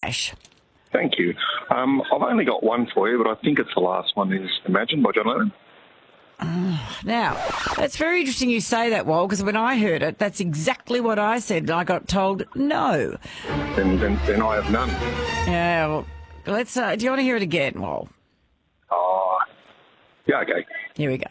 mash. Thank you. I've only got one for you, but I think it's the last one. Is Imagine by John Lennon. Now, that's very interesting you say that, Wal, because when I heard it, that's exactly what I said, and I got told no. Then I have none. Yeah, well, let's. Do you want to hear it again, Wal? Oh, yeah, okay. Here we go.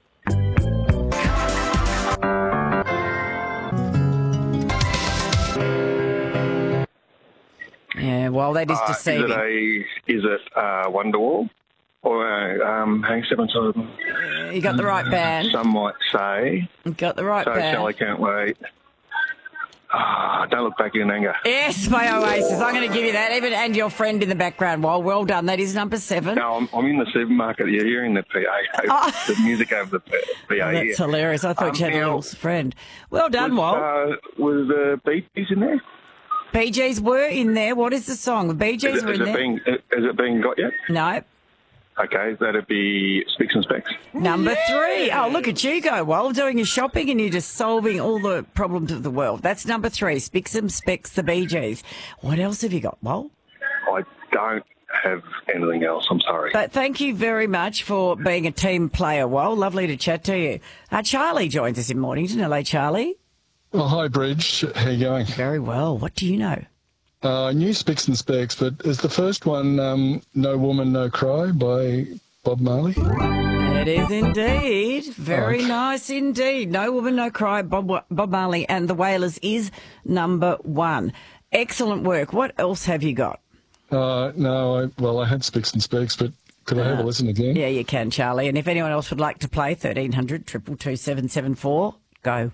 Yeah, well, that is deceiving. Is it Wonderwall? Or Hang Seven Times? You got the right band. Some might say. You got the right So band. Sally Can't Wait. Don't Look Back in Anger. Yes, by Oasis. I'm going to give you that. Even and your friend in the background. Well done. That is number 7. No, I'm in the supermarket. You're hearing the PA, the music over the PA. That's hilarious. I thought you had a little friend. Well done, Wal. Was the Bee Gees in there? Bee Gees were in there. What is the song? The Bee Gees were in there. Has it been got yet? No. Okay, that'd be Spicks and Specks. Number 3. Oh, look at you go, Wal, doing your shopping and you're just solving all the problems of the world. That's number 3, Spicks and Specks, the Bee Gees. What else have you got, Wal? I don't have anything else, I'm sorry. But thank you very much for being a team player, Wal. Lovely to chat to you. Charlie joins us in Mornington. Hello, Charlie. Oh, hi, Bridge. How you going? Very well. What do you know? I knew Spicks and Specks, but is the first one No Woman, No Cry by Bob Marley? It is indeed. Very nice indeed. No Woman, No Cry, Bob Marley and the Wailers is number 1. Excellent work. What else have you got? No, I had Spicks and Specks, but could I have a listen again? Yeah, you can, Charlie. And if anyone else would like to play, 1300 222 774, go.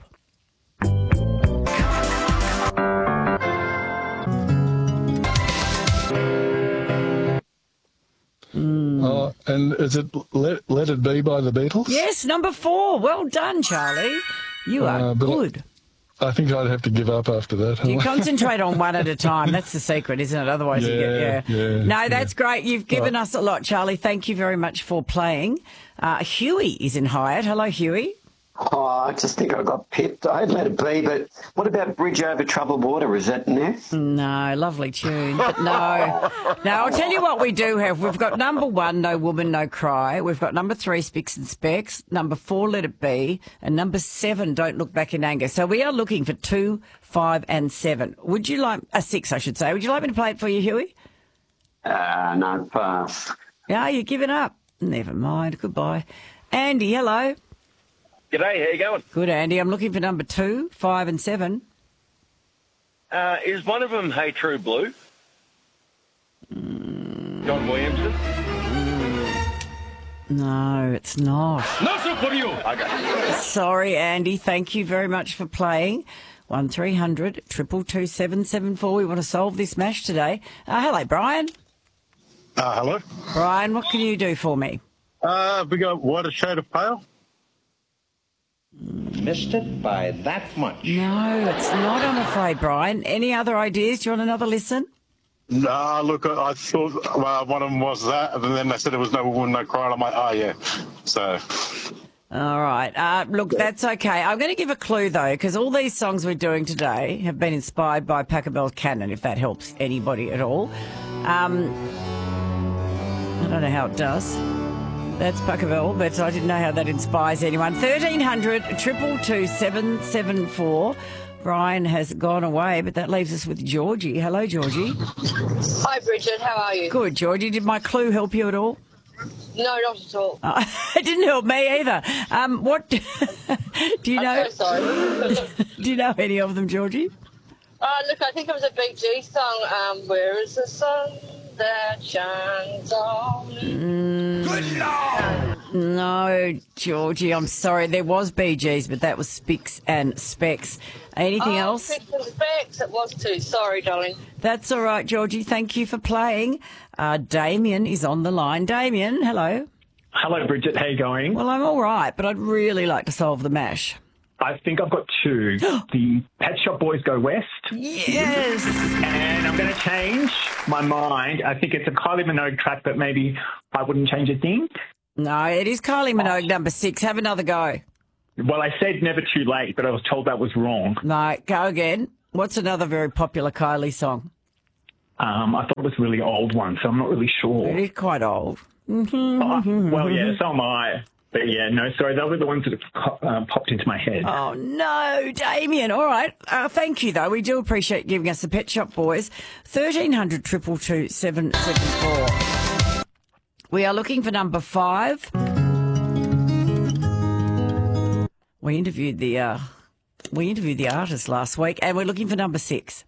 And is it Let It Be by the Beatles? Yes, number 4. Well done, Charlie. You are good. I think I'd have to give up after that. You concentrate on one at a time. That's the secret, isn't it? Otherwise you get... No, that's great. You've given us a lot, Charlie. Thank you very much for playing. Huey is in Hyatt. Hello, Huey. Oh, I just think I got pipped. I'd let it be, but what about Bridge Over Troubled Water? Is that in there? No, lovely tune, but no. Now, I'll tell you what we do have. We've got number 1, No Woman, No Cry. We've got number 3, Spicks and Specks. Number 4, Let It Be. And number 7, Don't Look Back in Anger. So we are looking for 2, 5 and 7. Would you like... 6, I should say. Would you like me to play it for you, Huey? No, pass. Yeah, you're giving up. Never mind. Goodbye. Andy, hello. G'day, how you going? Good, Andy. I'm looking for number 2, 5 and 7. Is one of them Hey True Blue? John Williamson? No, it's not. Nothing for you! Okay. Sorry, Andy. Thank you very much for playing. 1300 222 774. We want to solve this mash today. Hello, Brian. Hello. Brian, what can you do for me? We got What a Shade of Pale. Missed it by that much. No, it's not, I'm afraid, Brian. Any other ideas? Do you want another listen? No, look, I thought one of them was that, and then they said there was No Woman, No Cry, and I'm like, oh, yeah. So... All right. Look, that's okay. I'm going to give a clue, though, because all these songs we're doing today have been inspired by Pachelbel Cannon, if that helps anybody at all. I don't know how it does. That's Pachelbel, but I didn't know how that inspires anyone. 1300 222 774. Brian has gone away, but that leaves us with Georgie. Hello, Georgie. Hi, Bridget. How are you? Good, Georgie. Did my clue help you at all? No, not at all. It didn't help me either. What do you know? I'm so sorry. Do you know any of them, Georgie? Look, I think it was a Bee Gees song. Where is the sun that shines on me? Good Lord! No, Georgie, I'm sorry. There was Bee Gees, but that was Spicks and Specks. Anything else? Spicks and Specks. It was too. Sorry, darling. That's all right, Georgie. Thank you for playing. Damien is on the line. Damien, hello. Hello, Bridget. How you going? Well, I'm all right, but I'd really like to solve the mash. I think I've got 2. The Pet Shop Boys Go West. Yes. And I'm going to change my mind. I think it's a Kylie Minogue track, but maybe I wouldn't change a thing. No, it is Kylie Minogue, number 6. Have another go. Well, I said Never Too Late, but I was told that was wrong. No, go again. What's another very popular Kylie song? I thought it was a really old one, so I'm not really sure. It is quite old. Well, yeah, so am I. But yeah, no, sorry, those were the ones that have popped into my head. Oh, no, Damien. All right. Thank you, though. We do appreciate giving us the Pet Shop Boys. 1300 222 774. We are looking for number 5. We interviewed the artist last week, and we're looking for number 6,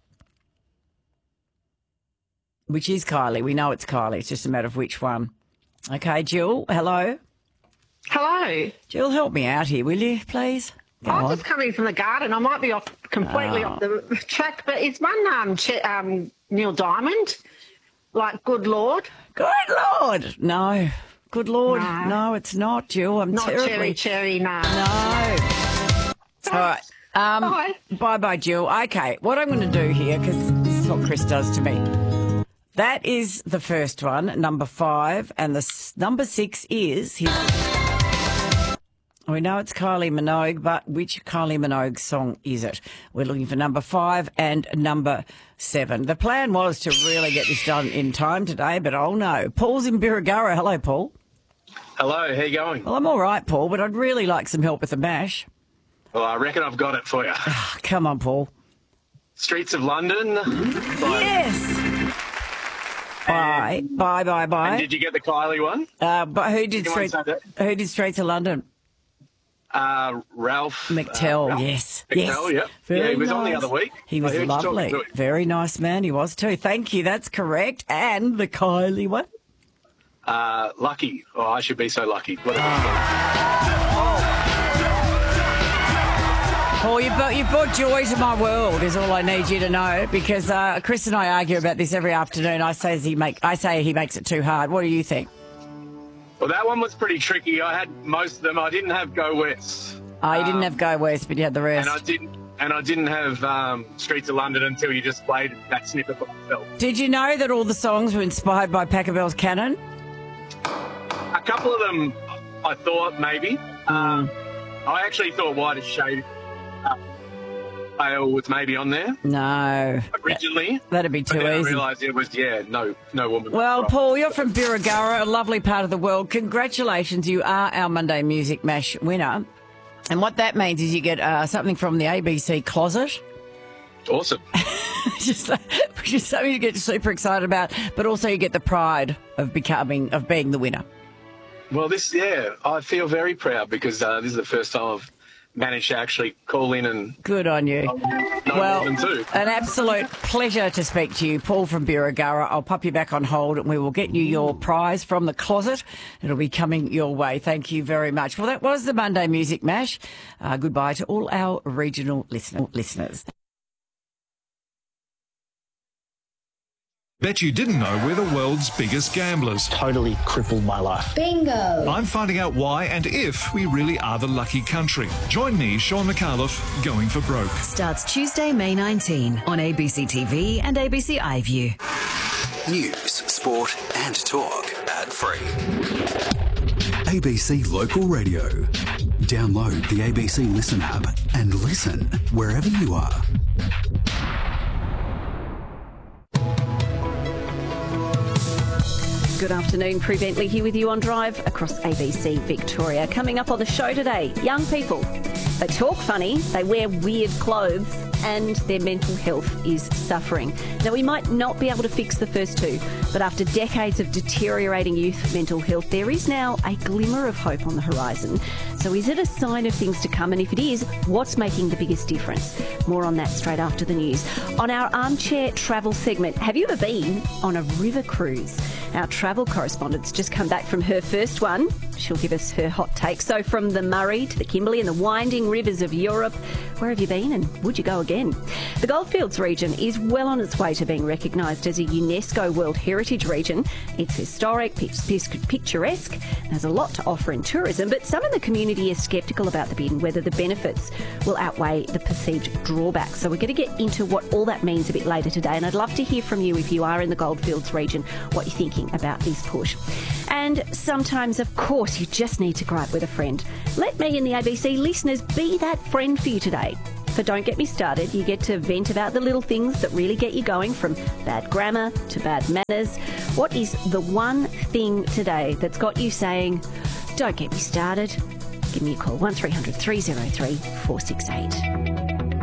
which is Kylie. We know it's Kylie. It's just a matter of which one. Okay, Jill, hello. Hello. Jill, help me out here, will you, please? I'm just coming from the garden. I might be completely off the track, but is one Neil Diamond? Like, good Lord? Good Lord. No. Good Lord. No, it's not, Jill. I'm not terribly... Cherry, no. No. All right. Bye, Jill. Okay, what I'm going to do here, because this is what Chris does to me. That is the first one, number 5, and the number 6 is his... We know it's Kylie Minogue, but which Kylie Minogue song is it? We're looking for number 5 and number 7. The plan was to really get this done in time today, but oh no. Paul's in Birregurra. Hello, Paul. Hello, how you going? Well, I'm all right, Paul, but I'd really like some help with the mash. Well, I reckon I've got it for you. Come on, Paul. Streets of London. Yes. Bye. And did you get the Kylie one? But who did Streets of London? Ralph McTell, Ralph yes. McTell, yes. Yeah, he was on the other week. He was lovely. Very nice man he was too. Thank you, that's correct. And the Kylie one? Lucky. Oh, I should be so lucky. Paul, you've brought joy to my world is all I need you to know, because Chris and I argue about this every afternoon. I say he makes it too hard. What do you think? Well, that one was pretty tricky. I had most of them. I didn't have Go West. You didn't have Go West, but you had the rest. And I didn't have Streets of London until you just played that snippet by myself. Did you know that all the songs were inspired by Pachelbel's Canon? A couple of them, I thought maybe. I actually thought Whitest Shade was maybe on there. No. Originally. That'd be too easy. I realised it was, no woman. Well, Paul, you're from Birregurra, a lovely part of the world. Congratulations, you are our Monday Music Mash winner. And what that means is you get something from the ABC closet. Awesome. Which is something you get super excited about, but also you get the pride of being the winner. Well, I feel very proud because this is the first time I've managed to actually call in and... Good on you. Well, an absolute pleasure to speak to you, Paul from Birregurra. I'll pop you back on hold and we will get you your prize from the closet. It'll be coming your way. Thank you very much. Well, that was the Monday Music Mash. Goodbye to all our regional listeners. Bet you didn't know we're the world's biggest gamblers. Totally crippled my life. Bingo! I'm finding out why and if we really are the lucky country. Join me, Sean McAuliffe, Going for Broke. Starts Tuesday, May 19 on ABC TV and ABC iView. News, sport and talk ad-free. ABC Local Radio. Download the ABC Listen app and listen wherever you are. Good afternoon, Prue Bentley here with you on Drive across ABC Victoria. Coming up on the show today, young people. They talk funny, they wear weird clothes, and their mental health is suffering. Now, we might not be able to fix the first two, but after decades of deteriorating youth mental health, there is now a glimmer of hope on the horizon. So is it a sign of things to come? And if it is, what's making the biggest difference? More on that straight after the news. On our Armchair Travel segment, have you ever been on a river cruise? Our travel correspondent's just come back from her first one. She'll give us her hot take. So from the Murray to the Kimberley and the winding rivers of Europe, where have you been and would you go again? The Goldfields region is well on its way to being recognised as a UNESCO World Heritage Region. It's historic, picturesque, and has a lot to offer in tourism, but some in the community are sceptical about the bid and whether the benefits will outweigh the perceived drawbacks. So we're going to get into what all that means a bit later today, and I'd love to hear from you if you are in the Goldfields region, what you're thinking about this push. And sometimes, of course, you just need to gripe with a friend. Let me and the ABC listeners be that friend for you today. For Don't Get Me Started, you get to vent about the little things that really get you going, from bad grammar to bad manners. What is the one thing today that's got you saying, don't get me started? Give me a call, 1300 303 468.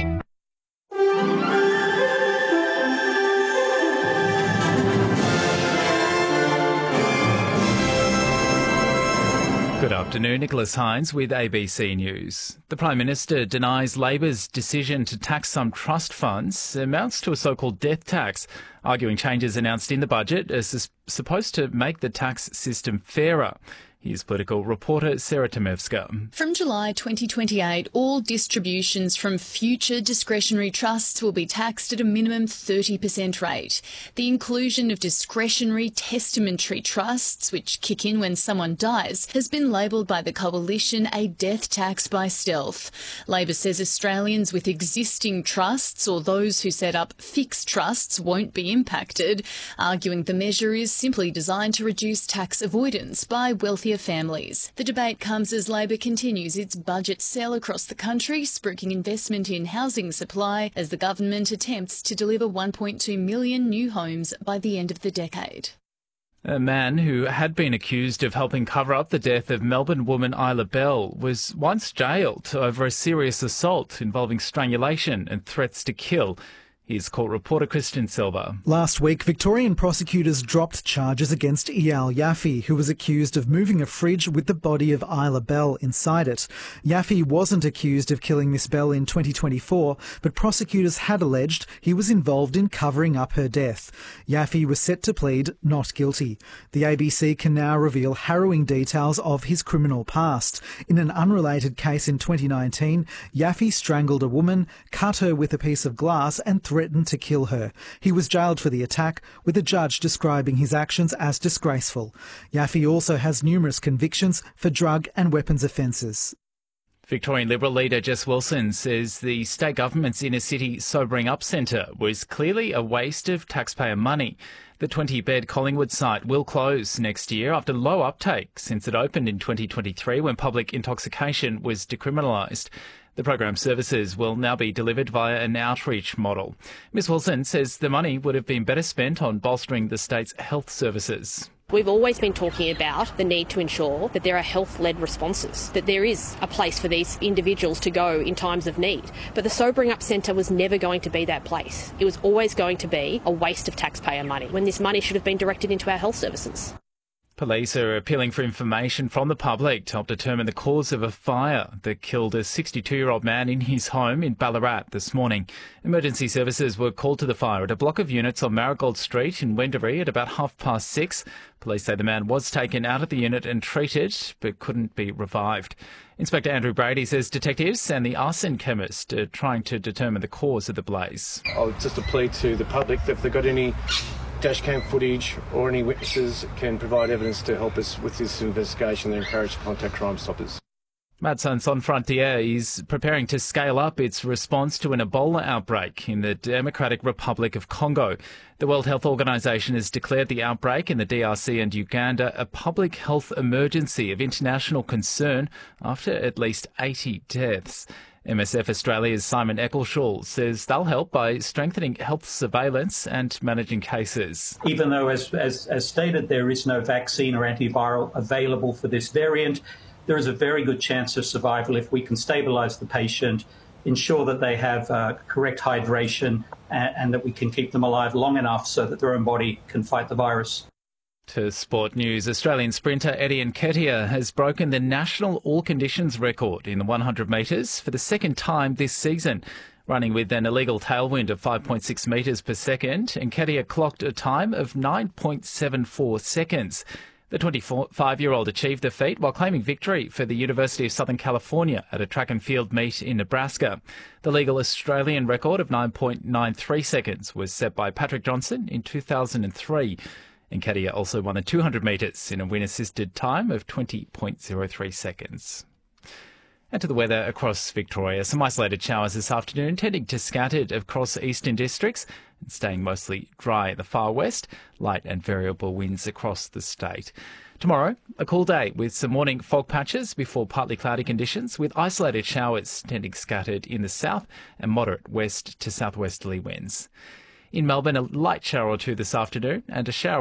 Good afternoon, Nicholas Hines with ABC News. The Prime Minister denies Labor's decision to tax some trust funds amounts to a so-called death tax, arguing changes announced in the budget are supposed to make the tax system fairer. Here's political reporter Sarah Temevska. From July 2028, all distributions from future discretionary trusts will be taxed at a minimum 30% rate. The inclusion of discretionary testamentary trusts, which kick in when someone dies, has been labelled by the Coalition a death tax by stealth. Labor says Australians with existing trusts or those who set up fixed trusts won't be impacted, arguing the measure is simply designed to reduce tax avoidance by wealthier families. The debate comes as Labor continues its budget sell across the country, spruiking investment in housing supply as the government attempts to deliver 1.2 million new homes by the end of the decade. A man who had been accused of helping cover up the death of Melbourne woman Isla Bell was once jailed over a serious assault involving strangulation and threats to kill. Here's court reporter Christian Silva. Last week, Victorian prosecutors dropped charges against Eyal Yaffe, who was accused of moving a fridge with the body of Isla Bell inside it. Yaffe wasn't accused of killing Miss Bell in 2024, but prosecutors had alleged he was involved in covering up her death. Yaffe was set to plead not guilty. The ABC can now reveal harrowing details of his criminal past. In an unrelated case in 2019, Yaffe strangled a woman, cut her with a piece of glass and threatened to kill her. He was jailed for the attack, with a judge describing his actions as disgraceful. Yaffe also has numerous convictions for drug and weapons offences. Victorian Liberal leader Jess Wilson says the state government's inner city sobering up centre was clearly a waste of taxpayer money. The 20-bed Collingwood site will close next year after low uptake since it opened in 2023 when public intoxication was decriminalised. The program services will now be delivered via an outreach model. Ms Wilson says the money would have been better spent on bolstering the state's health services. We've always been talking about the need to ensure that there are health-led responses, that there is a place for these individuals to go in times of need. But the Sobering Up Centre was never going to be that place. It was always going to be a waste of taxpayer money, when this money should have been directed into our health services. Police are appealing for information from the public to help determine the cause of a fire that killed a 62-year-old man in his home in Ballarat this morning. Emergency services were called to the fire at a block of units on Marigold Street in Wendouree at about 6:30. Police say the man was taken out of the unit and treated, but couldn't be revived. Inspector Andrew Brady says detectives and the arson chemist are trying to determine the cause of the blaze. I'll just a plea to the public that if they've got any dashcam footage or any witnesses can provide evidence to help us with this investigation, they're encouraged to contact Crime Stoppers. Médecins Sans Frontières is preparing to scale up its response to an Ebola outbreak in the Democratic Republic of Congo. The World Health Organization has declared the outbreak in the DRC and Uganda a public health emergency of international concern after at least 80 deaths. MSF Australia's Simon Eccleshall says they'll help by strengthening health surveillance and managing cases. Even though, as stated, there is no vaccine or antiviral available for this variant, there is a very good chance of survival if we can stabilise the patient, ensure that they have correct hydration, and that we can keep them alive long enough so that their own body can fight the virus. To sport news, Australian sprinter Eddie Nketiah has broken the national all-conditions record in the 100 metres for the second time this season. Running with an illegal tailwind of 5.6 metres per second, Nketiah clocked a time of 9.74 seconds. The 25-year-old achieved the feat while claiming victory for the University of Southern California at a track and field meet in Nebraska. The legal Australian record of 9.93 seconds was set by Patrick Johnson in 2003. Nketiah also won the 200 metres in a wind-assisted time of 20.03 seconds. And to the weather across Victoria. Some isolated showers this afternoon, tending to scattered across eastern districts and staying mostly dry at the far west. Light and variable winds across the state. Tomorrow, a cool day with some morning fog patches before partly cloudy conditions with isolated showers tending scattered in the south and moderate west to southwesterly winds. In Melbourne, a light shower or two this afternoon and a shower